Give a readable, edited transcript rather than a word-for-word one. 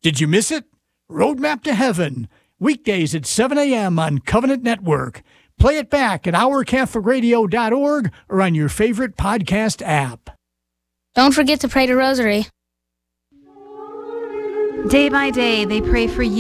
Did you miss it? Roadmap to Heaven, weekdays at 7 a.m. on Covenant Network. Play it back at ourcatholicradio.org or on your favorite podcast app. Don't forget to pray the rosary. Day by day, they pray for you.